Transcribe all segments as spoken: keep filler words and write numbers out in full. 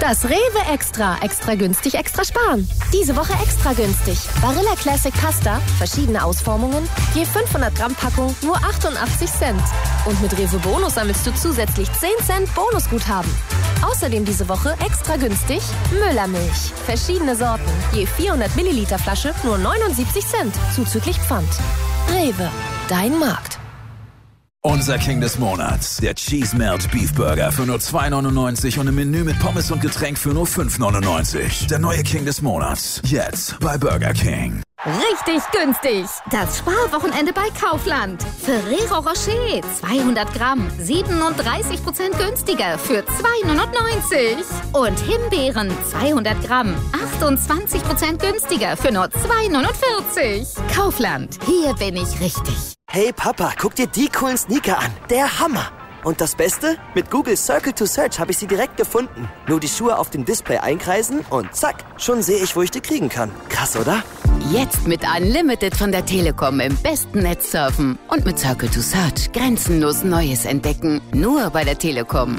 Das Rewe Extra. Extra günstig, extra sparen. Diese Woche extra günstig. Barilla Classic Pasta, verschiedene Ausformungen, je fünfhundert Gramm Packung, nur achtundachtzig Cent. Und mit Rewe Bonus sammelst du zusätzlich zehn Cent Bonusguthaben. Außerdem diese Woche extra günstig Müllermilch. Verschiedene Sorten, je vierhundert Milliliter Flasche, nur neunundsiebzig Cent, zuzüglich Pfand. Rewe, dein Markt. Unser King des Monats, der Cheese Melt Beef Burger für nur zwei neunundneunzig und im Menü mit Pommes und Getränk für nur fünf neunundneunzig. Der neue King des Monats, jetzt bei Burger King. Richtig günstig! Das Sparwochenende bei Kaufland. Ferrero Rocher, zweihundert Gramm, siebenunddreißig Prozent günstiger für zwei neunundneunzig. Und Himbeeren, zweihundert Gramm, achtundzwanzig Prozent günstiger für nur zwei neunundvierzig. Kaufland, hier bin ich richtig. Hey Papa, guck dir die coolen Sneaker an. Der Hammer! Und das Beste? Mit Google Circle to Search habe ich sie direkt gefunden. Nur die Schuhe auf dem Display einkreisen und zack, schon sehe ich, wo ich die kriegen kann. Krass, oder? Jetzt mit Unlimited von der Telekom im besten Netz surfen. Und mit Circle to Search grenzenlos Neues entdecken. Nur bei der Telekom.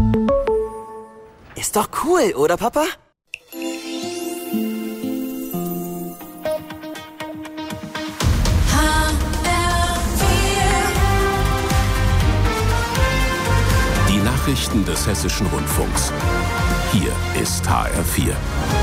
Ist doch cool, oder Papa? Nachrichten des Hessischen Rundfunks. Hier ist H R vier.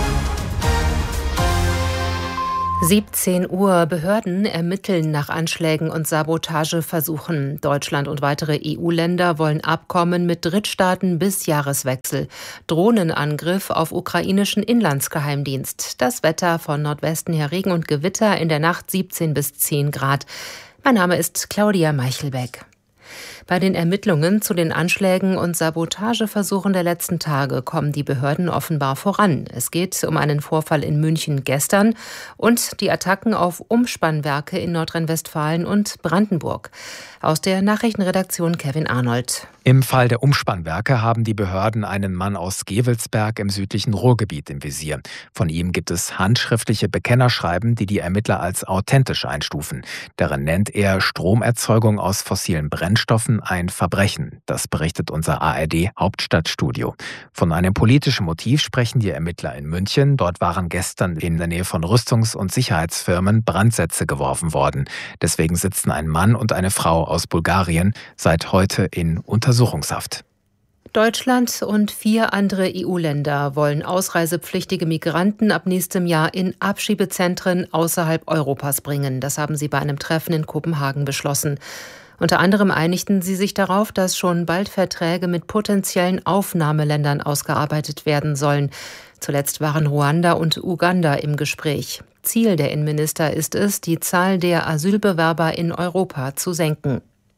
siebzehn Uhr. Behörden ermitteln nach Anschlägen und Sabotageversuchen. Deutschland und weitere E U-Länder wollen Abkommen mit Drittstaaten bis Jahreswechsel. Drohnenangriff auf ukrainischen Inlandsgeheimdienst. Das Wetter von Nordwesten her Regen und Gewitter, in der Nacht siebzehn bis zehn Grad. Mein Name ist Claudia Meichelbeck. Bei den Ermittlungen zu den Anschlägen und Sabotageversuchen der letzten Tage kommen die Behörden offenbar voran. Es geht um einen Vorfall in München gestern und die Attacken auf Umspannwerke in Nordrhein-Westfalen und Brandenburg. Aus der Nachrichtenredaktion Kevin Arnold. Im Fall der Umspannwerke haben die Behörden einen Mann aus Gevelsberg im südlichen Ruhrgebiet im Visier. Von ihm gibt es handschriftliche Bekennerschreiben, die die Ermittler als authentisch einstufen. Darin nennt er Stromerzeugung aus fossilen Brennstoffen ein Verbrechen. Das berichtet unser A R D-Hauptstadtstudio. Von einem politischen Motiv sprechen die Ermittler in München. Dort waren gestern in der Nähe von Rüstungs- und Sicherheitsfirmen Brandsätze geworfen worden. Deswegen sitzen ein Mann und eine Frau aus Bulgarien seit heute in Untersuchungshaft. Deutschland und vier andere E U-Länder wollen ausreisepflichtige Migranten ab nächstem Jahr in Abschiebezentren außerhalb Europas bringen. Das haben sie bei einem Treffen in Kopenhagen beschlossen. Unter anderem einigten sie sich darauf, dass schon bald Verträge mit potenziellen Aufnahmeländern ausgearbeitet werden sollen. Zuletzt waren Ruanda und Uganda im Gespräch. Ziel der Innenminister ist es, die Zahl der Asylbewerber in Europa zu senken.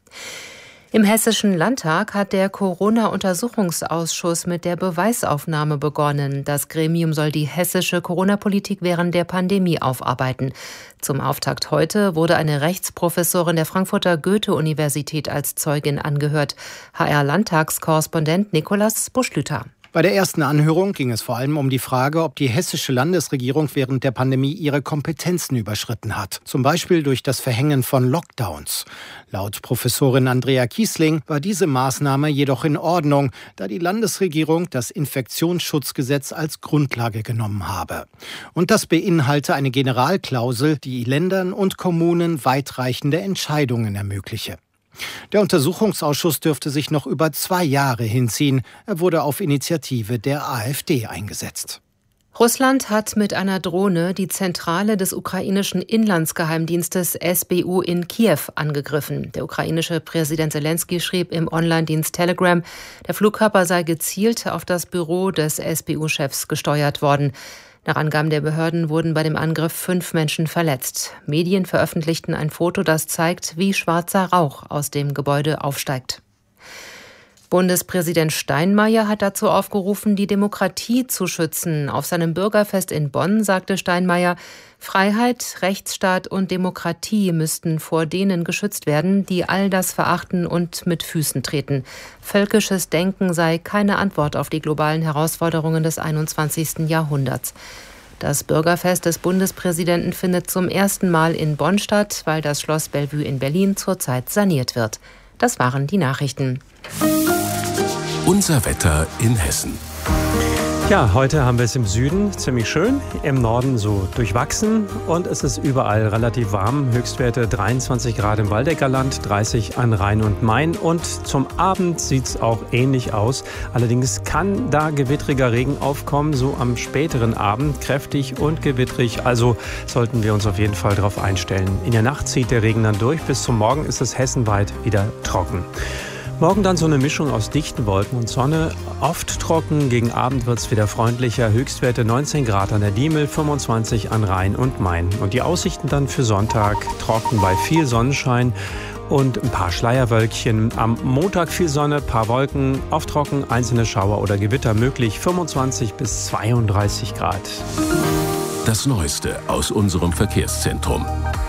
Im Hessischen Landtag hat der Corona-Untersuchungsausschuss mit der Beweisaufnahme begonnen. Das Gremium soll die hessische Corona-Politik während der Pandemie aufarbeiten. Zum Auftakt heute wurde eine Rechtsprofessorin der Frankfurter Goethe-Universität als Zeugin angehört. H R-Landtagskorrespondent Nikolaus Buschlüter. Bei der ersten Anhörung ging es vor allem um die Frage, ob die hessische Landesregierung während der Pandemie ihre Kompetenzen überschritten hat. Zum Beispiel durch das Verhängen von Lockdowns. Laut Professorin Andrea Kiesling war diese Maßnahme jedoch in Ordnung, da die Landesregierung das Infektionsschutzgesetz als Grundlage genommen habe. Und das beinhalte eine Generalklausel, die Ländern und Kommunen weitreichende Entscheidungen ermögliche. Der Untersuchungsausschuss dürfte sich noch über zwei Jahre hinziehen. Er wurde auf Initiative der AfD eingesetzt. Russland hat mit einer Drohne die Zentrale des ukrainischen Inlandsgeheimdienstes S B U in Kiew angegriffen. Der ukrainische Präsident Zelensky schrieb im Online-Dienst Telegram, der Flugkörper sei gezielt auf das Büro des S B U-Chefs gesteuert worden. Nach Angaben der Behörden wurden bei dem Angriff fünf Menschen verletzt. Medien veröffentlichten ein Foto, das zeigt, wie schwarzer Rauch aus dem Gebäude aufsteigt. Bundespräsident Steinmeier hat dazu aufgerufen, die Demokratie zu schützen. Auf seinem Bürgerfest in Bonn sagte Steinmeier, Freiheit, Rechtsstaat und Demokratie müssten vor denen geschützt werden, die all das verachten und mit Füßen treten. Völkisches Denken sei keine Antwort auf die globalen Herausforderungen des einundzwanzigsten Jahrhunderts. Das Bürgerfest des Bundespräsidenten findet zum ersten Mal in Bonn statt, weil das Schloss Bellevue in Berlin zurzeit saniert wird. Das waren die Nachrichten. Unser Wetter in Hessen. Ja, heute haben wir es im Süden ziemlich schön, im Norden so durchwachsen und es ist überall relativ warm. Höchstwerte dreiundzwanzig Grad im Waldeckerland, dreißig an Rhein und Main und zum Abend sieht es auch ähnlich aus. Allerdings kann da gewittriger Regen aufkommen, so am späteren Abend, kräftig und gewittrig. Also sollten wir uns auf jeden Fall darauf einstellen. In der Nacht zieht der Regen dann durch, bis zum Morgen ist es hessenweit wieder trocken. Morgen dann so eine Mischung aus dichten Wolken und Sonne, oft trocken, gegen Abend wird es wieder freundlicher, Höchstwerte neunzehn Grad an der Diemel, fünfundzwanzig an Rhein und Main. Und die Aussichten dann für Sonntag, trocken bei viel Sonnenschein und ein paar Schleierwölkchen. Am Montag viel Sonne, paar Wolken, oft trocken, einzelne Schauer oder Gewitter möglich, fünfundzwanzig bis zweiunddreißig Grad. Das Neueste aus unserem Verkehrszentrum.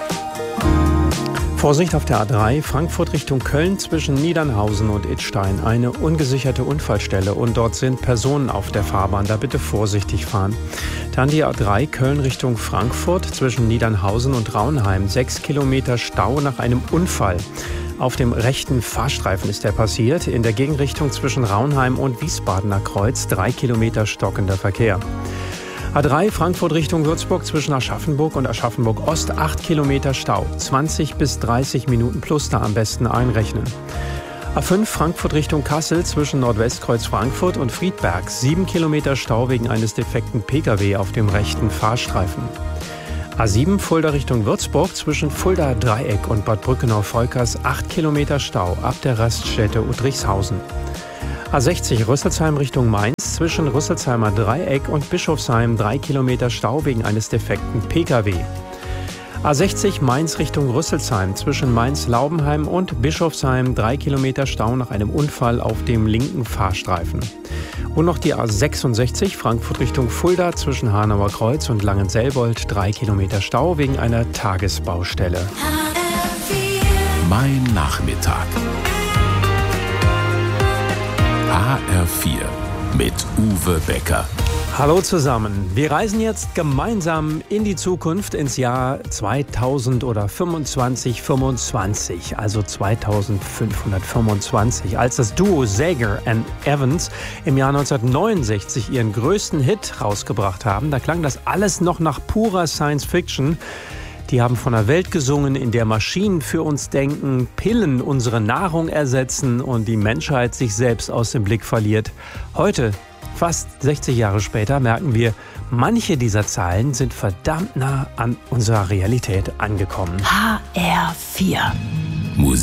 Vorsicht auf der A drei, Frankfurt Richtung Köln zwischen Niedernhausen und Idstein. Eine ungesicherte Unfallstelle und dort sind Personen auf der Fahrbahn. Da bitte vorsichtig fahren. Dann die A drei, Köln Richtung Frankfurt zwischen Niedernhausen und Raunheim. Sechs Kilometer Stau nach einem Unfall. Auf dem rechten Fahrstreifen ist der passiert. In der Gegenrichtung zwischen Raunheim und Wiesbadener Kreuz. Drei Kilometer stockender Verkehr. A drei Frankfurt Richtung Würzburg zwischen Aschaffenburg und Aschaffenburg Ost, acht Kilometer Stau, zwanzig bis dreißig Minuten plus da am besten einrechnen. A fünf Frankfurt Richtung Kassel zwischen Nordwestkreuz Frankfurt und Friedberg, sieben Kilometer Stau wegen eines defekten Pkw auf dem rechten Fahrstreifen. A sieben Fulda Richtung Würzburg zwischen Fulda Dreieck und Bad Brückenau-Volkers, acht Kilometer Stau ab der Raststätte Udrichshausen. A sechzig Rüsselsheim Richtung Mainz zwischen Rüsselsheimer Dreieck und Bischofsheim, drei Kilometer Stau wegen eines defekten Pkw. A sechzig Mainz Richtung Rüsselsheim zwischen Mainz-Laubenheim und Bischofsheim, drei Kilometer Stau nach einem Unfall auf dem linken Fahrstreifen. Und noch die A sechsundsechzig Frankfurt Richtung Fulda zwischen Hanauer Kreuz und Langenselbold, drei Kilometer Stau wegen einer Tagesbaustelle. Mein Nachmittag. H R vier mit Uwe Becker. Hallo zusammen. Wir reisen jetzt gemeinsam in die Zukunft ins Jahr zweitausend oder fünfundzwanzig fünfundzwanzig, also zweitausendfünfhundertfünfundzwanzig, als das Duo Sager and Evans im Jahr neunzehnhundertneunundsechzig ihren größten Hit rausgebracht haben. Da klang das alles noch nach purer Science Fiction. Die haben von einer Welt gesungen, in der Maschinen für uns denken, Pillen unsere Nahrung ersetzen und die Menschheit sich selbst aus dem Blick verliert. Heute, fast sechzig Jahre später, merken wir, manche dieser Zeilen sind verdammt nah an unserer Realität angekommen. H R vier. Musik.